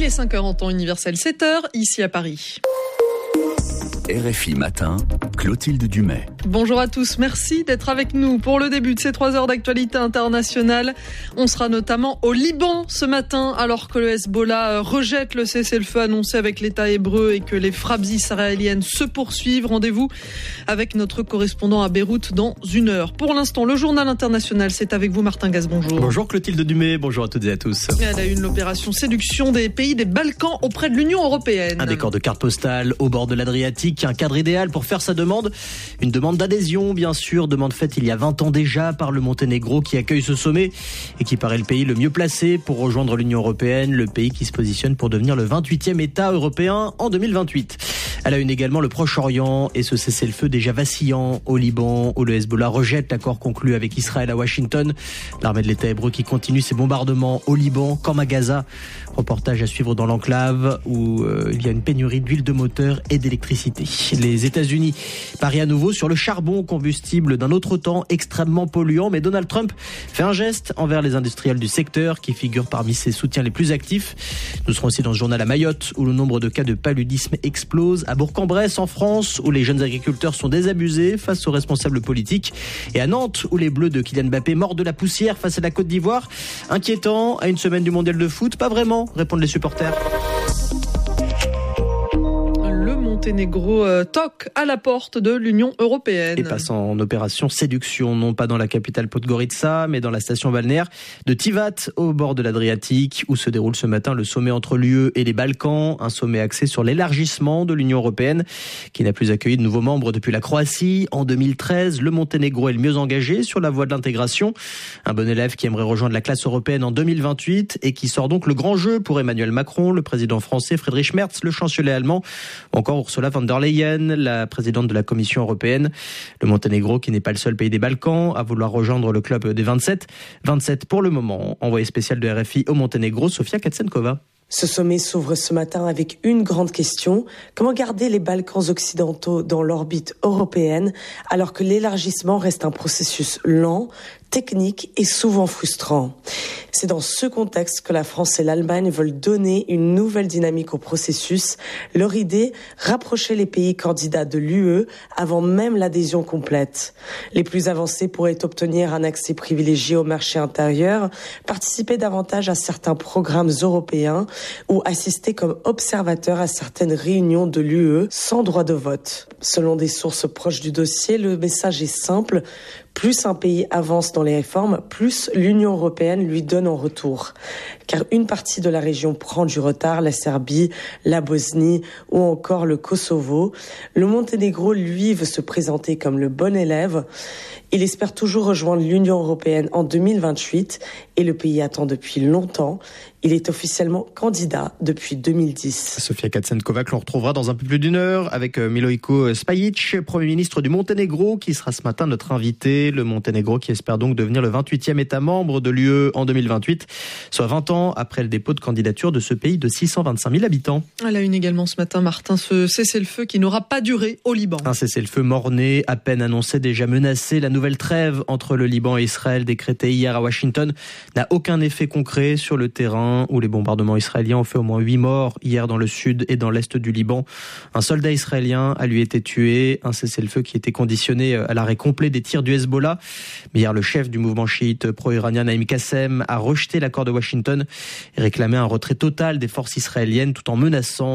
Il est 5h en temps universel, 7h ici à Paris. RFI Matin, Clotilde Dumais. Bonjour à tous, merci d'être avec nous pour le début de ces 3 heures d'actualité internationale. On sera notamment au Liban ce matin alors que le Hezbollah rejette le cessez-le-feu annoncé avec l'État hébreu et que les frappes israéliennes se poursuivent. Rendez-vous avec notre correspondant à Beyrouth dans 1 heure. Pour l'instant, le journal international, c'est avec vous Martin Gasse, bonjour. Bonjour Clotilde Dumais, bonjour à toutes et à tous. Elle a eu l'opération séduction des pays des Balkans auprès de l'Union européenne. Un décor de carte postale au bord de l'Adriatique, un cadre idéal pour faire sa demande. Une demande d'adhésion, bien sûr, demande faite il y a 20 ans déjà par le Monténégro qui accueille ce sommet et qui paraît le pays le mieux placé pour rejoindre l'Union européenne, le pays qui se positionne pour devenir le 28e État européen en 2028. À la une également le Proche-Orient et ce cessez-le-feu déjà vacillant au Liban où le Hezbollah rejette l'accord conclu avec Israël à Washington. L'armée de l'État hébreu qui continue ses bombardements au Liban comme à Gaza. Reportage à suivre dans l'enclave où il y a une pénurie d'huile de moteur et d'électricité. Les États-Unis parient à nouveau sur le charbon, combustible d'un autre temps extrêmement polluant, mais Donald Trump fait un geste envers les industriels du secteur qui figurent parmi ses soutiens les plus actifs. Nous serons aussi dans ce journal à Mayotte où le nombre de cas de paludisme explose, à Bourg-en-Bresse en France où les jeunes agriculteurs sont désabusés face aux responsables politiques et à Nantes où les Bleus de Kylian Mbappé mordent de la poussière face à la Côte d'Ivoire. Inquiétant à une semaine du mondial de foot, pas vraiment, répondent les supporters. Monténégro toque à la porte de l'Union européenne. Et passe en opération séduction, non pas dans la capitale Podgorica, mais dans la station balnéaire de Tivat, au bord de l'Adriatique, où se déroule ce matin le sommet entre l'UE et les Balkans, un sommet axé sur l'élargissement de l'Union européenne, qui n'a plus accueilli de nouveaux membres depuis la Croatie. En 2013, le Monténégro est le mieux engagé sur la voie de l'intégration. Un bon élève qui aimerait rejoindre la classe européenne en 2028 et qui sort donc le grand jeu pour Emmanuel Macron, le président français Friedrich Merz, le chancelier allemand, encore Ursula von der Leyen, la présidente de la Commission européenne. Le Monténégro, qui n'est pas le seul pays des Balkans à vouloir rejoindre le club des 27. 27 pour le moment. Envoyé spécial de RFI au Monténégro, Sofia Katsenkova. Ce sommet s'ouvre ce matin avec une grande question. Comment garder les Balkans occidentaux dans l'orbite européenne alors que l'élargissement reste un processus lent, technique et souvent frustrant? C'est dans ce contexte que la France et l'Allemagne veulent donner une nouvelle dynamique au processus. Leur idée, rapprocher les pays candidats de l'UE avant même l'adhésion complète. Les plus avancés pourraient obtenir un accès privilégié au marché intérieur, participer davantage à certains programmes européens ou assister comme observateurs à certaines réunions de l'UE sans droit de vote. Selon des sources proches du dossier, le message est simple. Plus un pays avance dans les réformes, plus l'Union européenne lui donne en retour. Car une partie de la région prend du retard, la Serbie, la Bosnie ou encore le Kosovo. Le Monténégro, lui, veut se présenter comme le bon élève. Il espère toujours rejoindre l'Union européenne en 2028 et le pays attend depuis longtemps. Il est officiellement candidat depuis 2010. Sofia Katsenkova, que l'on retrouvera dans un peu plus d'1 heure avec Milojko Spajic, Premier ministre du Monténégro, qui sera ce matin notre invité. Le Monténégro qui espère donc devenir le 28e État membre de l'UE en 2028, soit 20 ans après le dépôt de candidature de ce pays de 625 000 habitants. À la une également ce matin, Martin, ce cessez-le-feu qui n'aura pas duré au Liban. Un cessez-le-feu mort-né, à peine annoncé, déjà menacé. La nouvelle trêve entre le Liban et Israël, décrétée hier à Washington, n'a aucun effet concret sur le terrain où les bombardements israéliens ont fait au moins 8 morts hier dans le sud et dans l'est du Liban. Un soldat israélien a lui été tué. Un cessez-le-feu qui était conditionné à l'arrêt complet des tirs du Hezbollah. Mais hier, le chef du mouvement chiite pro-iranien Naïm Kassem a rejeté l'accord de Washington et réclamé un retrait total des forces israéliennes tout en menaçant